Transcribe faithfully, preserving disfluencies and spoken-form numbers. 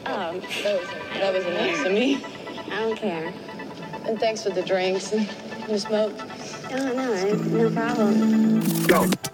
Um, that was, that was enough to me. I don't care. And thanks for the drinks and the smoke. Oh, no, no problem. Go.